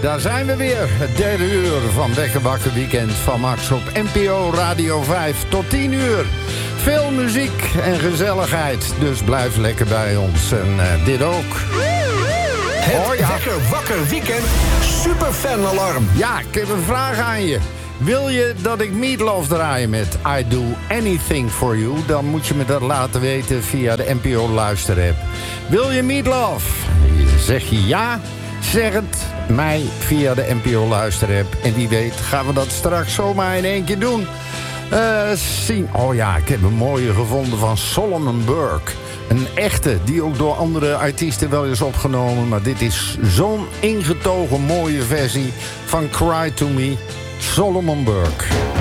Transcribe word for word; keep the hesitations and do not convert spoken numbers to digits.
Daar zijn we weer. Het derde uur van Wekkerbakken Weekend van Max op N P O Radio vijf tot tien uur. Veel muziek en gezelligheid, dus blijf lekker bij ons. En uh, dit ook. Het oh, ja. Wekker Wakker Weekend Superfan-alarm. Ja, ik heb een vraag aan je. Wil je dat ik Meatloaf draai met I Do Anything For You? Dan moet je me dat laten weten via de N P O luisterapp. Wil je Meatloaf? Zeg je ja? Zeg het mij via de N P O luisterapp. En wie weet gaan we dat straks zomaar in één keer doen. Uh, zien. Oh ja, ik heb een mooie gevonden van Solomon Burke. Een echte, die ook door andere artiesten wel is opgenomen. Maar dit is zo'n ingetogen mooie versie van Cry To Me, Solomon Burke.